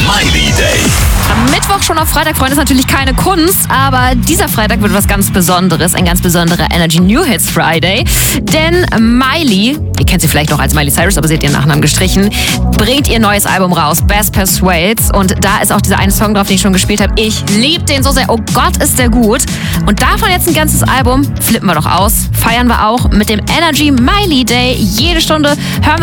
Miley Day. Am Mittwoch schon auf Freitag, Freunde, ist natürlich keine Kunst, aber dieser Freitag wird was ganz Besonderes, ein ganz besonderer Energy New Hits Friday. Denn Miley, ihr kennt sie vielleicht noch als Miley Cyrus, aber sie hat ihren Nachnamen gestrichen, bringt ihr neues Album raus, Best Persuades. Und da ist auch dieser eine Song drauf, den ich schon gespielt habe. Ich liebe den so sehr. Oh Gott, ist der gut. Und davon jetzt ein ganzes Album, flippen wir doch aus, feiern wir auch mit dem Energy Miley Day. Jede Stunde hören wir